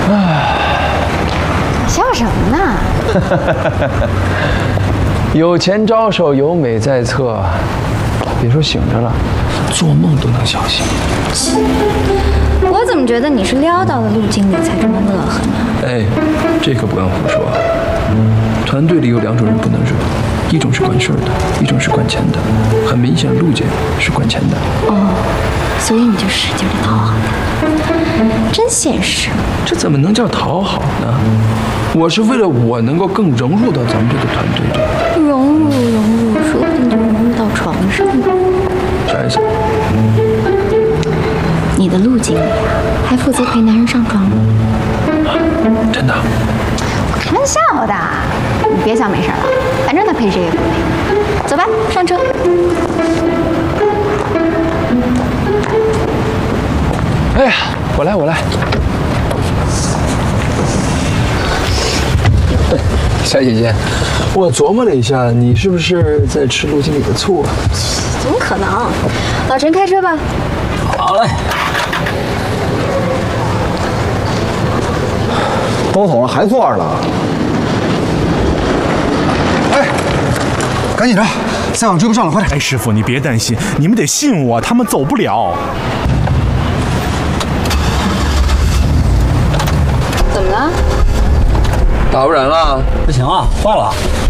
笑什么呢？ 有钱招手，有美在侧。别说醒着了，做梦都能笑醒。 我怎么觉得你是撩到了陆经理才这么乐呵呢？ 哎，这可不敢胡说。团队里有2种人不能惹，一种是管事儿的，一种是管钱的。很明显，陆姐是管钱的。 哦，所以你就使劲的讨好他，真现实。 这怎么能叫讨好呢？我是为了我能够更融入到咱们这个团队里。 融入，说不定就融入到床上了。 啥意思？ 你的陆经理啊，还负责陪男人上床呢。 真的？ 我开玩笑的，你别想没事了，反正他陪谁也不陪。走吧，上车。 哎呀，我来。小姐姐，我琢磨了一下，你是不是在吃陆经理的醋啊？ 怎么可能？老陈开车吧。 好嘞。 都走了还坐着呢？哎，赶紧着，再晚追不上了，快点！ 哎，师傅，你别担心，你们得信我，他们走不了。 怎么了？ 打不燃了？ 不行啊，坏了。